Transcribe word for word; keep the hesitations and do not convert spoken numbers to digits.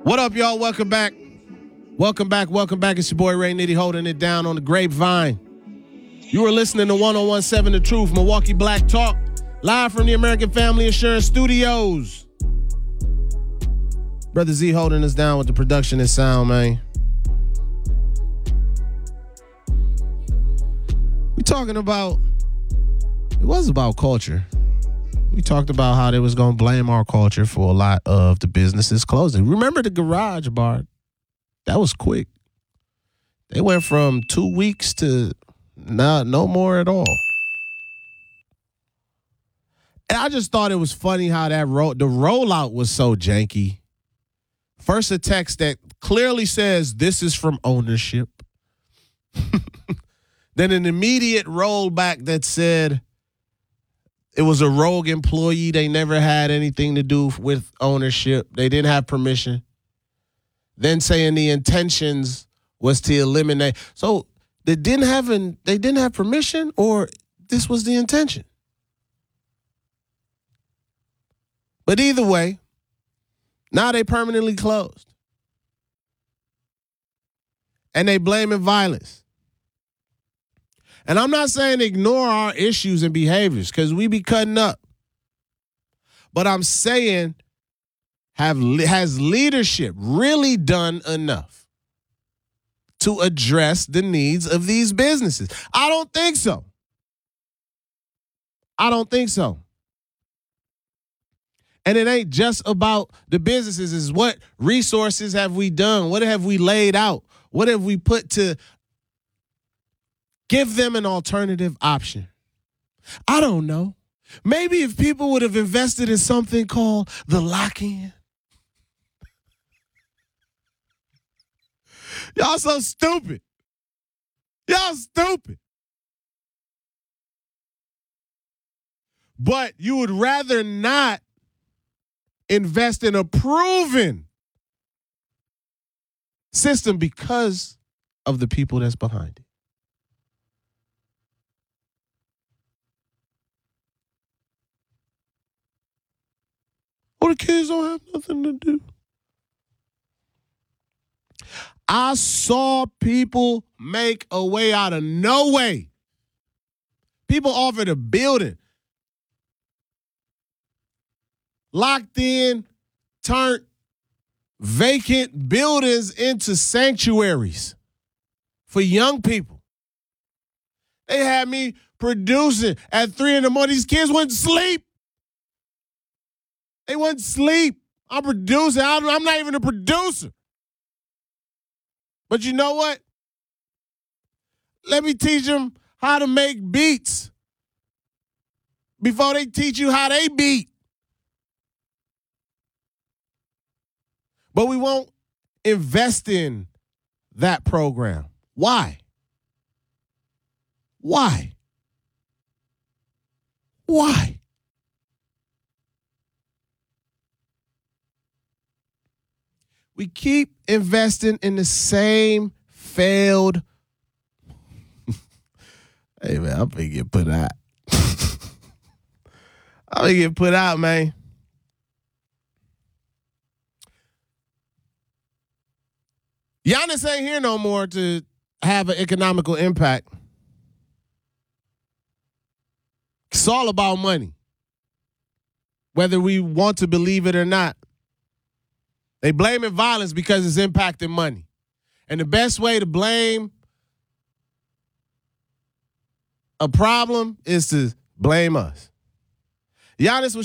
What up, y'all? Welcome back. Welcome back. Welcome back. It's your boy Ray Nitty holding it down on the grapevine. You are listening to one oh one point seven The Truth, Milwaukee Black Talk, live from the American Family Insurance Studios. Brother Z holding us down with the production and sound, man. We talking about, it was about culture. We talked about how they was going to blame our culture for a lot of the businesses closing. Remember the garage bar? That was quick. They went from two weeks to not, no more at all. And I just thought it was funny how that ro- the rollout was so janky. First, a text that clearly says this is from ownership. Then an immediate rollback that said it was a rogue employee. They never had anything to do with ownership. They didn't have permission. Then saying the intentions was to eliminate. So they didn't have an, they didn't have permission, or this was the intention. But either way, now they permanently closed. And they blaming violence. And I'm not saying ignore our issues and behaviors, because we be cutting up. But I'm saying, have has leadership really done enough to address the needs of these businesses? I don't think so. I don't think so. And it ain't just about the businesses. It's what resources have we done? What have we laid out? What have we put to give them an alternative option? I don't know. Maybe if people would have invested in something called the lock-in. Y'all so stupid. Y'all stupid. But you would rather not invest in a proven system because of the people that's behind it. Or the kids don't have nothing to do. I saw people make a way out of no way. People offered a building. Locked in, turned vacant buildings into sanctuaries for young people. They had me producing at three in the morning. These kids wouldn't sleep. They wouldn't sleep. I'm producing. I'm not even a producer. But you know what? Let me teach them how to make beats before they teach you how they beat. But we won't invest in that program. Why? Why? Why? We keep investing in the same failed. Hey, man, I'm going to get put out. I'm going to get put out, man. Giannis ain't here no more to have an economical impact. It's all about money, whether we want to believe it or not. They blame it violence because it's impacting money. And the best way to blame a problem is to blame us. Giannis was